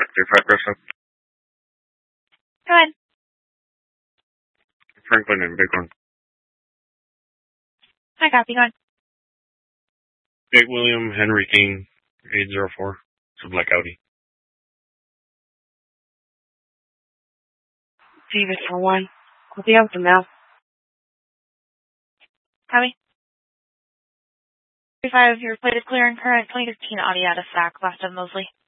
35 Gresham. Go ahead. Franklin and Bighorn. I copy. Go ahead. Jake William, Henry King, 804. It's a black Audi. Davis for 1. We'll be out the mouth. Copy. 35, your plate is clear and current. 2013 Audi out of SAC, last of Mosley.